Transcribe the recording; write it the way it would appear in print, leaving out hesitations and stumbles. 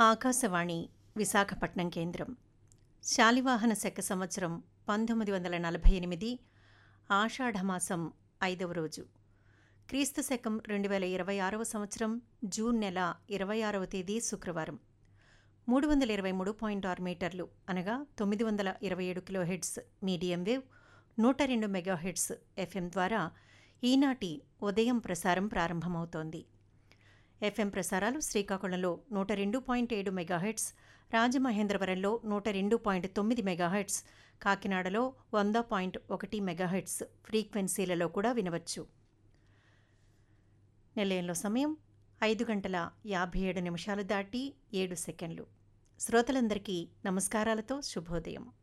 ఆకాశవాణి విశాఖపట్నం కేంద్రం. శాలివాహన శక సంవత్సరం 1948 ఆషాఢమాసం 5వ రోజు. క్రీస్తు శకం 2026వ సంవత్సరం జూన్ నెల 26వ తేదీ శుక్రవారం. 323.6 మీటర్లు అనగా 927 kilohertz medium wave, 102 megahertz FM ద్వారా ఈనాటి ఉదయం ప్రసారం ప్రారంభమవుతోంది. ఎఫ్ఎం ప్రసారాలు శ్రీకాకుళంలో 102.7 మెగాహెర్ట్జ్, రాజమహేంద్రవరంలో 102.9 మెగాహెర్ట్జ్, కాకినాడలో 100.1 మెగాహెర్ట్జ్ ఫ్రీక్వెన్సీలలో కూడా వినవచ్చు. నిలయంలో సమయం 5:57 నిమిషాలు దాటి 7 సెకండ్లు. శ్రోతలందరికీ నమస్కారాలతో శుభోదయం.